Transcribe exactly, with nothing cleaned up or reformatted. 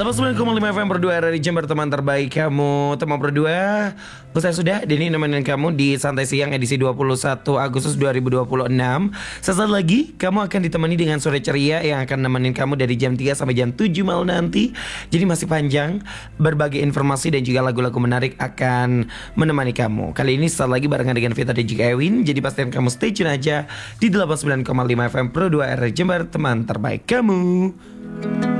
delapan puluh sembilan koma lima F M Pro dua R R I Jember, teman terbaik kamu. Teman Pro dua, usai sudah Denny nemenin kamu di Santai Siang edisi dua puluh satu Agustus dua ribu dua puluh enam. Sesaat lagi kamu akan ditemani dengan sore ceria yang akan nemenin kamu dari jam tiga sampai jam tujuh malam nanti. Jadi masih panjang, berbagai informasi dan juga lagu-lagu menarik akan menemani kamu. Kali ini sesaat lagi barengan dengan Vita dan juga Ewin. Jadi pastikan kamu stay tune aja di delapan puluh sembilan koma lima F M Pro dua R R I Jember, teman terbaik kamu.